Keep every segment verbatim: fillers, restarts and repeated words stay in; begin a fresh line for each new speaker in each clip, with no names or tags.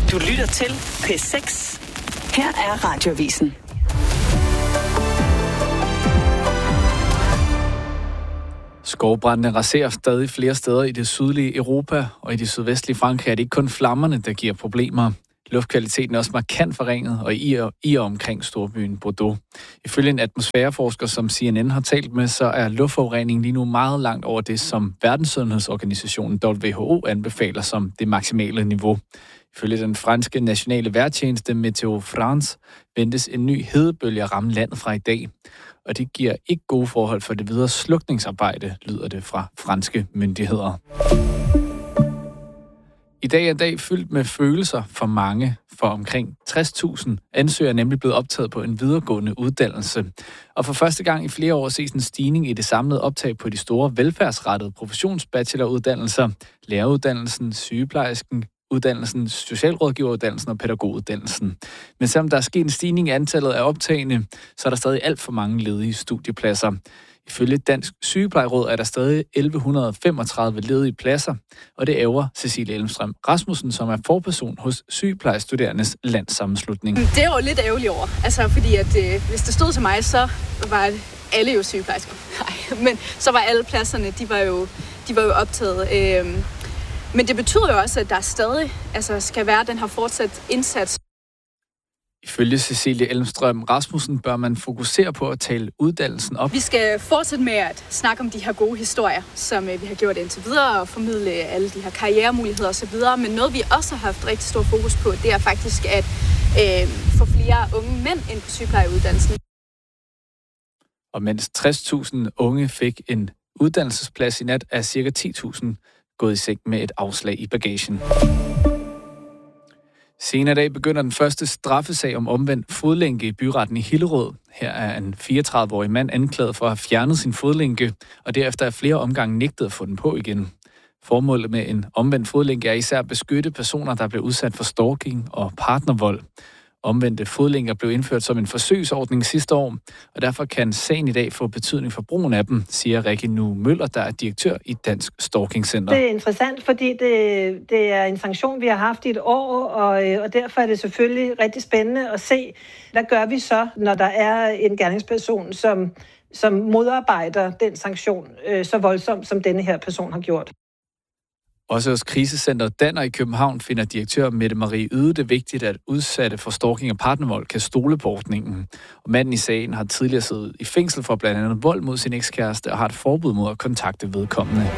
Du lytter til P seks. Her er Radioavisen.
Skovbrandene raserer stadig flere steder i det sydlige Europa, og i det sydvestlige Frankrig er det ikke kun flammerne, der giver problemer. Luftkvaliteten er også markant forringet, og i og, i og omkring storbyen Bordeaux. Ifølge en atmosfæreforsker, som C N N har talt med, så er luftforureningen lige nu meget langt over det, som Verdenssundhedsorganisationen W H O anbefaler som det maksimale niveau. Ifølge den franske nationale vejrtjeneste Météo France ventes en ny hedebølge at ramme landet fra i dag. Og det giver ikke gode forhold for det videre slukningsarbejde, lyder det fra franske myndigheder. I dag er en dag fyldt med følelser for mange. For omkring tres tusind ansøgere er nemlig blevet optaget på en videregående uddannelse. Og for første gang i flere år ses en stigning i det samlede optag på de store velfærdsrettede professionsbacheloruddannelser, læreruddannelsen, sygeplejersken, uddannelsen, socialrådgiveruddannelsen og pædagoguddannelsen. Men selvom der er sket en stigning i antallet af optagende, så er der stadig alt for mange ledige studiepladser. Ifølge Dansk Sygeplejeråd er der stadig elleve femogtredive ledige pladser, og det ærger Cecilie Elmstrøm Rasmussen, som er forperson hos Sygeplejestuderendes Landssammenslutning.
Det er jo lidt ærgerligt over, altså fordi at øh, hvis det stod til mig, så var alle jo sygeplejersker. Nej, men så var alle pladserne, de var jo, de var jo optaget. Øh, men det betyder jo også, at der stadig altså, skal være den her fortsat indsats.
Ifølge Cecilie Elmstrøm Rasmussen bør man fokusere på at tale uddannelsen op.
Vi skal fortsætte med at snakke om de her gode historier, som vi har gjort indtil videre, og formidle alle de her karrieremuligheder osv. Men noget, vi også har haft rigtig stor fokus på, det er faktisk at øh, få flere unge mænd ind på sygeplejeuddannelsen.
Og mens tres tusind unge fik en uddannelsesplads i nat, er ca. ti tusind gået i seng med et afslag i bagagen. Senere i dag begynder den første straffesag om omvendt fodlænke i byretten i Hillerød. Her er en fireogtredive-årig mand anklaget for at have fjernet sin fodlænke, og derefter er flere omgange nægtet at få den på igen. Formålet med en omvendt fodlænke er især at beskytte personer, der bliver udsat for stalking og partnervold. Omvendte fodlænker blev indført som en forsøgsordning sidste år, og derfor kan sagen i dag få betydning for brugen af dem, siger Rikke Nu Møller, der er direktør i Dansk Stalking Center.
Det er interessant, fordi det, det er en sanktion, vi har haft i et år, og, og derfor er det selvfølgelig rigtig spændende at se, hvad gør vi så, når der er en gerningsperson, som, som modarbejder den sanktion øh, så voldsomt, som denne her person har gjort.
Også hos krisecenteret Danner i København finder direktør Mette Marie Yde det vigtigt, at udsatte for stalking og partnervold kan stole på ordningen. Og manden i sagen har tidligere siddet i fængsel for blandt andet vold mod sin ekskæreste og har et forbud mod at kontakte vedkommende.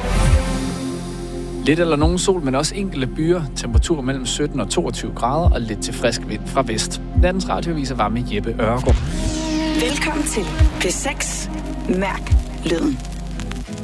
Lidt eller nogen sol, men også enkelte byer. Temperatur mellem sytten og toogtyve grader og lidt til frisk vind fra vest. Landets radioaviser var med Jeppe Ørgaard.
Velkommen til P seks. Mærk lyden.